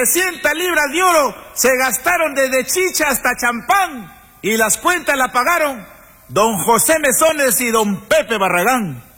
300 libras de oro se gastaron desde chicha hasta champán y las cuentas la pagaron don José Mesones y don Pepe Barragán.